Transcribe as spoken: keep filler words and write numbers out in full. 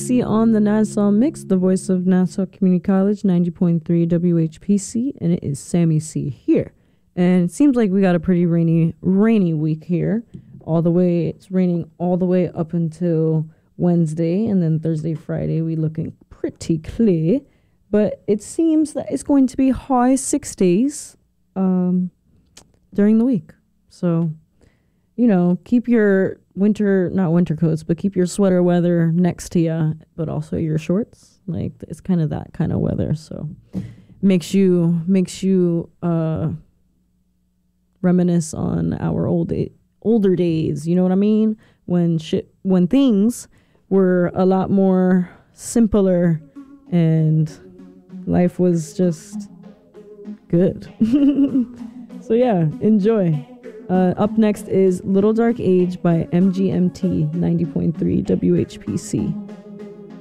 C on the Nassau Mix, the voice of Nassau Community College, ninety point three W H P C, and it is Sammy C here. And it seems like we got a pretty rainy, rainy week here. All the way, it's raining all the way up until Wednesday, and then Thursday, Friday, we looking pretty clear. But it seems that it's going to be high sixties um, during the week. So, you know, keep your winter, not winter coats, but keep your sweater weather next to you, but also your shorts. Like, it's kind of that kind of weather. So makes you, makes you uh, reminisce on our old older days. You know what I mean? When shit, when things were a lot more simpler and life was just good. So yeah, enjoy. Uh, up next is Little Dark Age by M G M T ninety point three W H P C.